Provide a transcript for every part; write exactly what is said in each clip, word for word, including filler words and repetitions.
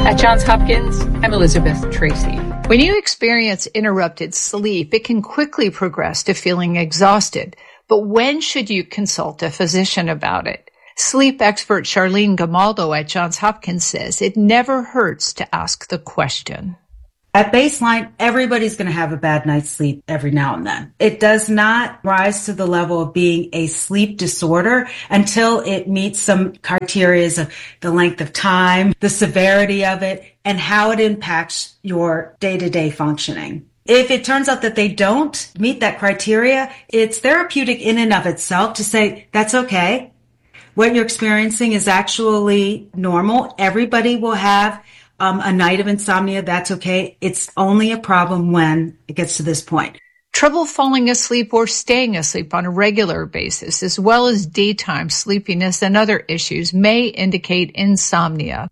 At Johns Hopkins, I'm Elizabeth Tracy. When you experience interrupted sleep, it can quickly progress to feeling exhausted. But when should you consult a physician about it? Sleep expert Charlene Gamaldo at Johns Hopkins says it never hurts to ask the question. At baseline, everybody's going to have a bad night's sleep every now and then. It does not rise to the level of being a sleep disorder until it meets some criteria of the length of time, the severity of it, and how it impacts your day-to-day functioning. If it turns out that they don't meet that criteria, it's therapeutic in and of itself to say, that's okay. What you're experiencing is actually normal. Everybody will have Um, a night of insomnia, that's okay. It's only a problem when it gets to this point. Trouble falling asleep or staying asleep on a regular basis, as well as daytime sleepiness and other issues, may indicate insomnia.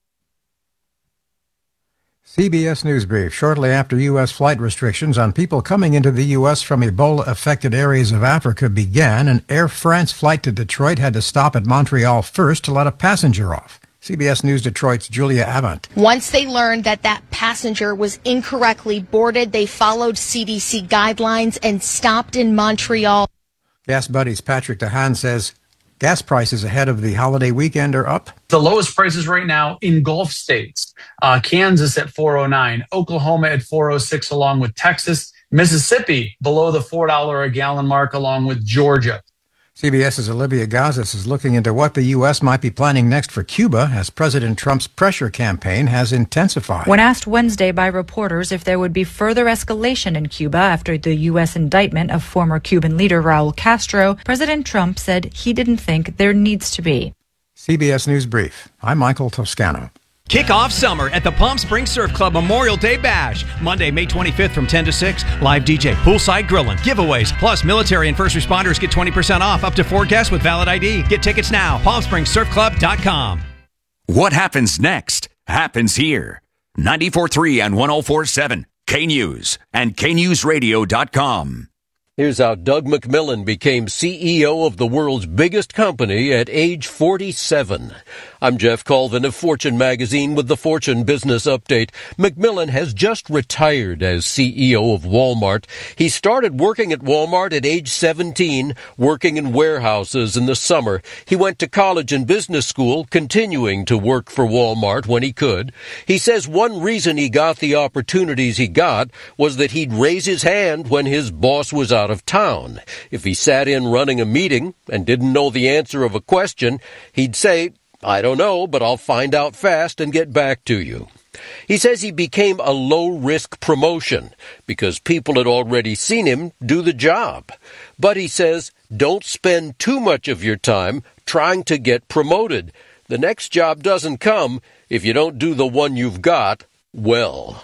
C B S News Brief. Shortly after U S flight restrictions on people coming into the U S from Ebola-affected areas of Africa began, an Air France flight to Detroit had to stop at Montreal first to let a passenger off. C B S News Detroit's Julia Avant. Once they learned that that passenger was incorrectly boarded, they followed C D C guidelines and stopped in Montreal. Gas Buddies' Patrick DeHaan says gas prices ahead of the holiday weekend are up. The lowest prices right now in Gulf states. Uh, Kansas at four oh nine, Oklahoma at four oh six, along with Texas. Mississippi below the four dollars a gallon mark, along with Georgia. CBS's Olivia Gazis is looking into what the U S might be planning next for Cuba as President Trump's pressure campaign has intensified. When asked Wednesday by reporters if there would be further escalation in Cuba after the U S indictment of former Cuban leader Raul Castro, President Trump said he didn't think there needs to be. C B S News Brief. I'm Michael Toscano. Kick off summer at the Palm Springs Surf Club Memorial Day Bash. Monday, May twenty-fifth from ten to six. Live D J, poolside grilling, giveaways. Plus, military and first responders get twenty percent off up to four guests with valid I D. Get tickets now. palm springs surf club dot com. What happens next happens here. ninety-four point three and one oh four point seven. K-News and K news radio dot com. Here's how Doug McMillon became C E O of the world's biggest company at age forty-seven. I'm Jeff Colvin of Fortune magazine with the Fortune Business Update. McMillon has just retired as C E O of Walmart. He started working at Walmart at age seventeen, working in warehouses in the summer. He went to college and business school, continuing to work for Walmart when he could. He says one reason he got the opportunities he got was that he'd raise his hand when his boss was out of town. If he sat in running a meeting and didn't know the answer of a question, he'd say, I don't know, but I'll find out fast and get back to you. He says he became a low-risk promotion because people had already seen him do the job. But he says, don't spend too much of your time trying to get promoted. The next job doesn't come if you don't do the one you've got well.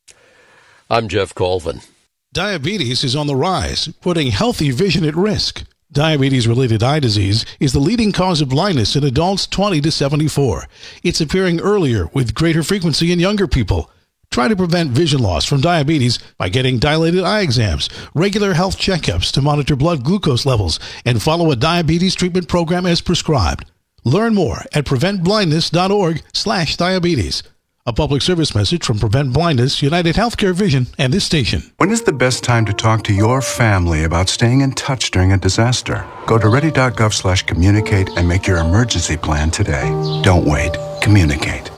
I'm Jeff Colvin. Diabetes is on the rise, putting healthy vision at risk. Diabetes-related eye disease is the leading cause of blindness in adults twenty to seventy-four. It's appearing earlier with greater frequency in younger people. Try to prevent vision loss from diabetes by getting dilated eye exams, regular health checkups to monitor blood glucose levels, and follow a diabetes treatment program as prescribed. Learn more at prevent blindness dot org slash diabetes. A public service message from Prevent Blindness, United Healthcare Vision, and this station. When is the best time to talk to your family about staying in touch during a disaster? Go to ready dot gov slash communicate and make your emergency plan today. Don't wait. Communicate.